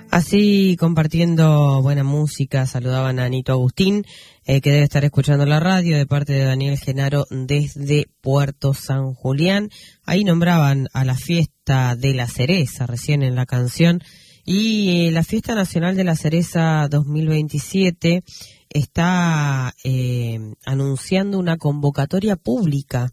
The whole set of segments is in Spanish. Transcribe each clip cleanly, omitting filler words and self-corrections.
Así, compartiendo buena música, saludaban a Anito Agustín, que debe estar escuchando la radio, de parte de Daniel Genaro desde Puerto San Julián. Ahí nombraban a la fiesta de la cereza recién en la canción, y la Fiesta Nacional de la Cereza 2027 está anunciando una convocatoria pública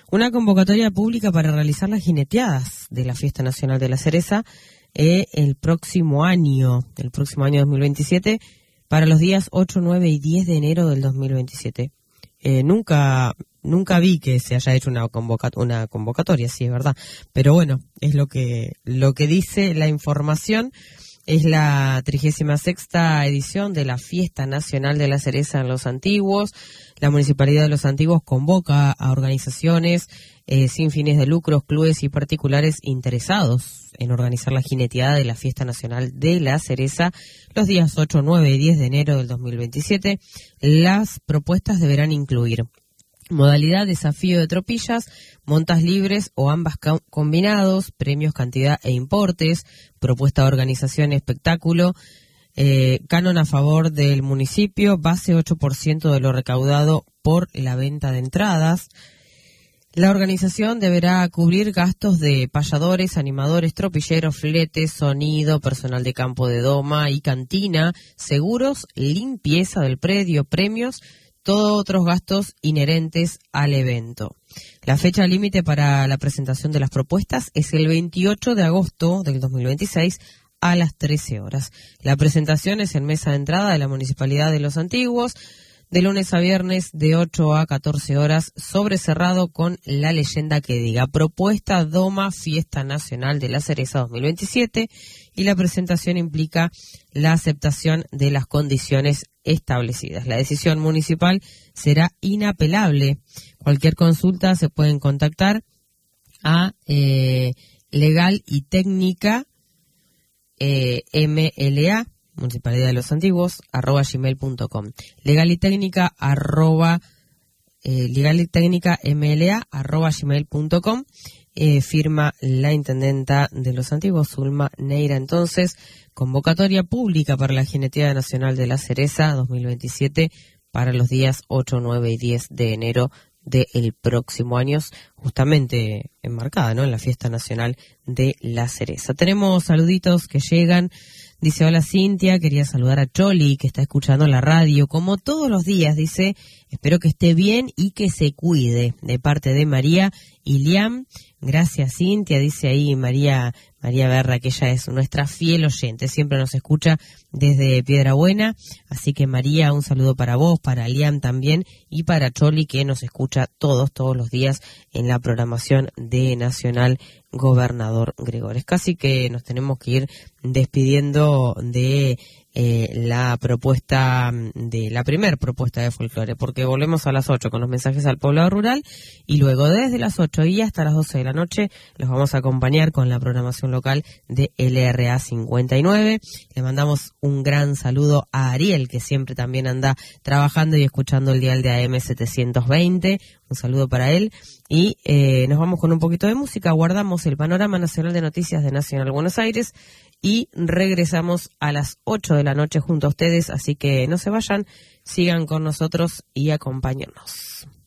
para realizar las jineteadas de la Fiesta Nacional de la Cereza el próximo año 2027, para los días 8, 9 y 10 de enero del 2027. Nunca vi que se haya hecho una convocatoria, sí, es verdad, pero bueno, es lo que dice la información. Es la 36ª edición de la Fiesta Nacional de la Cereza en Los Antiguos. La Municipalidad de Los Antiguos convoca a organizaciones sin fines de lucros, clubes y particulares interesados en organizar la jineteada de la Fiesta Nacional de la Cereza los días 8, 9 y 10 de enero del 2027. Las propuestas deberán incluir modalidad desafío de tropillas, montas libres o ambas combinados, premios, cantidad e importes, propuesta de organización, espectáculo, canon a favor del municipio, base 8% de lo recaudado por la venta de entradas. La organización deberá cubrir gastos de payadores, animadores, tropilleros, fletes, sonido, personal de campo de doma y cantina, seguros, limpieza del predio, premios, todos otros gastos inherentes al evento. La fecha límite para la presentación de las propuestas es el 28 de agosto del 2026 a las 13 horas. La presentación es en mesa de entrada de la Municipalidad de Los Antiguos, de lunes a viernes de 8 a 14 horas, sobre cerrado con la leyenda que diga propuesta Doma Fiesta Nacional de la Cereza 2027, y la presentación implica la aceptación de las condiciones establecidas. La decisión municipal será inapelable. Cualquier consulta se pueden contactar a Legal y Técnica MLA, Municipalidad de Los Antiguos, @gmail.com. Legal y Técnica MLA @gmail.com. Firma la intendenta de Los Antiguos, Zulma Neira. Entonces, convocatoria pública para la Jineteada Nacional de la Cereza 2027 para los días 8, 9 y 10 de enero del próximo año, justamente enmarcada, ¿no?, en la Fiesta Nacional de la Cereza. Tenemos saluditos que llegan. Dice: hola Cintia, quería saludar a Choli, que está escuchando la radio como todos los días. Dice: espero que esté bien y que se cuide, de parte de María y Liam. Gracias Cintia, dice ahí María Berra, que ella es nuestra fiel oyente, siempre nos escucha desde Piedrabuena. Así que María, un saludo para vos, para Liam también, y para Choli, que nos escucha todos los días en la programación de Nacional Gobernador Gregores. Casi que nos tenemos que ir despidiendo de la primer propuesta de folclore, porque volvemos a las 8 con los mensajes al poblado rural, y luego desde las 8 y hasta las 12 de la noche los vamos a acompañar con la programación local de LRA 59. Le mandamos un gran saludo a Ariel, que siempre también anda trabajando y escuchando el dial de AM 720. Un saludo para él. Y nos vamos con un poquito de música. Guardamos el panorama nacional de noticias de Nacional Buenos Aires y regresamos a las 8 de la noche junto a ustedes. Así que no se vayan, sigan con nosotros y acompáñennos.